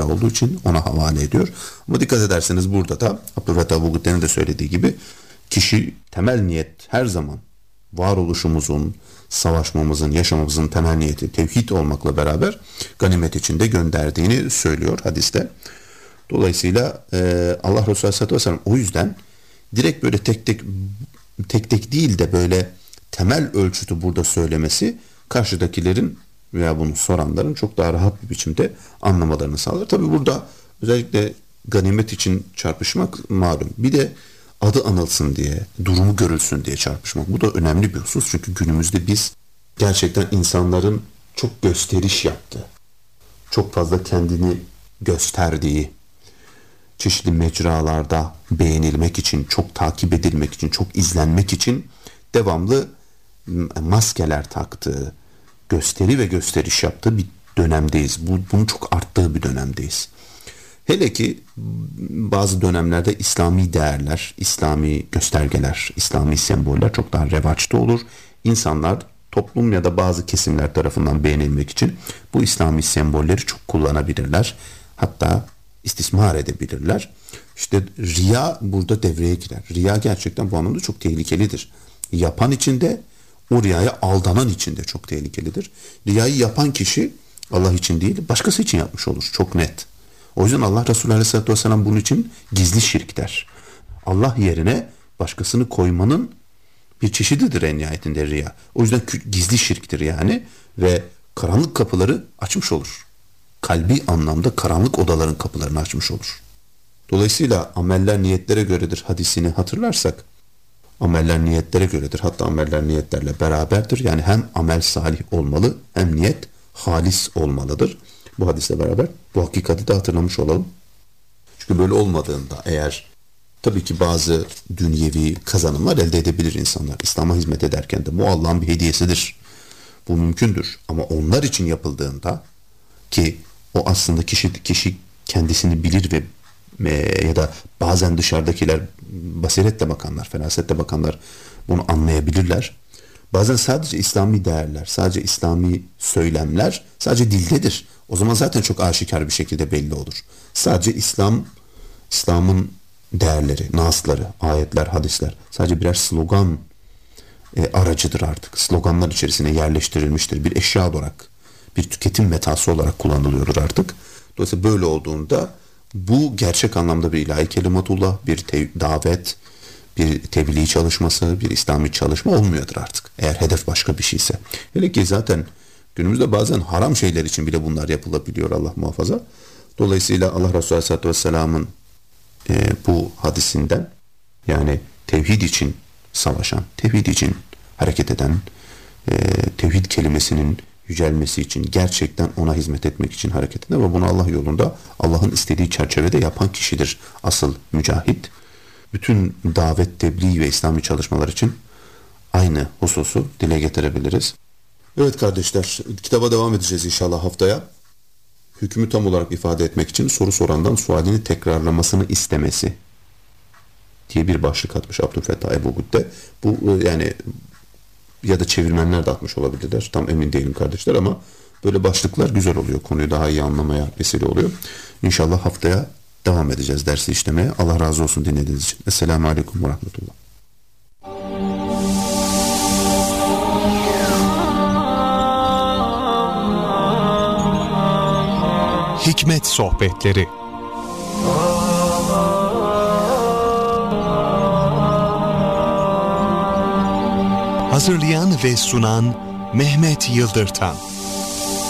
Teala olduğu için ona havale ediyor. Ama dikkat ederseniz burada da Abdülfettah Bugutte'nin de söylediği gibi kişi temel niyet her zaman varoluşumuzun, savaşmamızın, yaşamamızın temel niyeti tevhid olmakla beraber ganimet içinde gönderdiğini söylüyor hadiste. Dolayısıyla Allah Resulü Aleyhisselatü Vesselam o yüzden direkt böyle tek tek değil de böyle temel ölçütü burada söylemesi karşıdakilerin veya bunu soranların çok daha rahat bir biçimde anlamalarını sağlar. Tabi burada özellikle ganimet için çarpışmak malum. Bir de adı anılsın diye, durumu görülsün diye çarpışmak. Bu da önemli bir husus. Çünkü günümüzde biz gerçekten insanların çok gösteriş yaptığı, çok fazla kendini gösterdiği, çeşitli mecralarda beğenilmek için, çok takip edilmek için, çok izlenmek için devamlı maskeler taktığı, gösteri ve gösteriş yaptığı bir dönemdeyiz. Bunun çok arttığı bir dönemdeyiz. Hele ki bazı dönemlerde İslami değerler, İslami göstergeler, İslami semboller çok daha revaçta olur. İnsanlar toplum ya da bazı kesimler tarafından beğenilmek için bu İslami sembolleri çok kullanabilirler. Hatta istismar edebilirler. İşte riya burada devreye girer. Riya gerçekten bu anlamda çok tehlikelidir. Yapan için de, o riyaya aldanan için de çok tehlikelidir. Riyayı yapan kişi Allah için değil, başkası için yapmış olur. Çok net. O yüzden Allah Resulü Aleyhisselatü Vesselam bunun için gizli şirk der. Allah yerine başkasını koymanın bir çeşididir en nihayetinde riya. O yüzden gizli şirktir yani ve karanlık kapıları açmış olur. Kalbi anlamda karanlık odaların kapılarını açmış olur. Dolayısıyla ameller niyetlere göredir hadisini hatırlarsak, ameller niyetlere göredir. Hatta ameller niyetlerle beraberdir. Yani hem amel salih olmalı hem niyet halis olmalıdır. Bu hadisle beraber bu hakikati de hatırlamış olalım. Çünkü böyle olmadığında eğer tabii ki bazı dünyevi kazanımlar elde edebilir insanlar. İslam'a hizmet ederken de bu Allah'ın bir hediyesidir. Bu mümkündür. Ama onlar için yapıldığında ki o aslında kişi kendisini bilir ve ya da bazen dışarıdakiler basiretle bakanlar, ferasetle bakanlar bunu anlayabilirler. Bazen sadece İslami değerler, sadece İslami söylemler sadece dildedir. O zaman zaten çok aşikar bir şekilde belli olur. Sadece İslam'ın değerleri, nasları, ayetler, hadisler sadece birer slogan aracıdır artık. Sloganlar içerisine yerleştirilmiştir. Bir eşya olarak, bir tüketim metası olarak kullanılıyordur artık. Dolayısıyla böyle olduğunda bu gerçek anlamda bir ilahi kelimatullah, bir davet, bir tebliğ çalışması, bir İslami çalışma olmuyordur artık. Eğer hedef başka bir şeyse. Hele ki zaten günümüzde bazen haram şeyler için bile bunlar yapılabiliyor, Allah muhafaza. Dolayısıyla Allah Resulü Aleyhisselatü Vesselam'ın bu hadisinden, yani tevhid için savaşan, tevhid için hareket eden, tevhid kelimesinin yücelmesi için, gerçekten ona hizmet etmek için hareket eden ve bunu Allah yolunda, Allah'ın istediği çerçevede yapan kişidir asıl mücahit. Bütün davet, tebliğ ve İslami çalışmalar için aynı hususu dile getirebiliriz. Evet kardeşler, kitaba devam edeceğiz inşallah haftaya. Hükmü tam olarak ifade etmek için soru sorandan sualini tekrarlamasını istemesi diye bir başlık atmış Abdülfettah Ebugutte. Bu yani ya da çevirmenler de atmış olabilirler. Tam emin değilim kardeşler ama böyle başlıklar güzel oluyor. Konuyu daha iyi anlamaya vesile oluyor. İnşallah haftaya devam edeceğiz dersi işlemeye. Allah razı olsun dinlediğiniz için. Esselamu Aleyküm ve Rahmetullah. Hikmet Sohbetleri. Hazırlayan ve sunan Mehmet Yıldırtan.